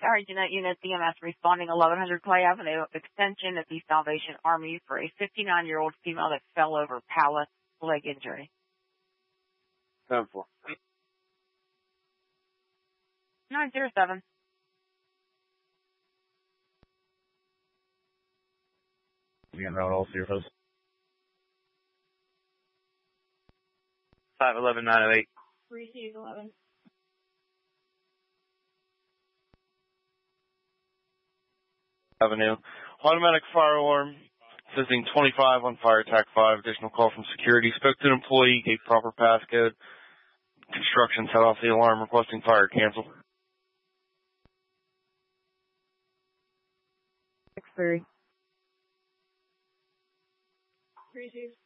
Sorry, Jeanette Unit, EMS responding 1100 Clay Avenue, extension of the Salvation Army for a 59-year-old female that fell over pallet, leg injury. 7-4. 907. You can route all to your host. 511-908. Receive 11. Avenue. Automatic fire alarm. Assisting 25 on fire attack 5. Additional call from security. Spoke to an employee. Gave proper passcode. Construction set off the alarm. Requesting fire cancel. 6-3. Receive.